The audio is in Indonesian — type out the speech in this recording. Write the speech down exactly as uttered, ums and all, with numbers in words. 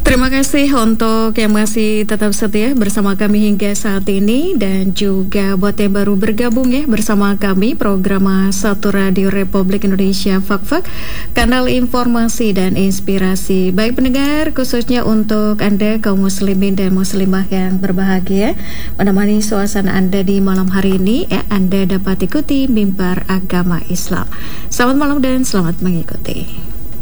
Terima kasih untuk yang masih tetap setia bersama kami hingga saat ini, dan juga buat yang baru bergabung ya bersama kami program Satu Radio Republik Indonesia Fak-Fak, kanal informasi dan inspirasi. Baik pendengar, khususnya untuk Anda kaum muslimin dan muslimah yang berbahagia, menemani suasana Anda di malam hari ini ya, Anda dapat ikuti Mimbar Agama Islam. Selamat malam dan selamat mengikuti.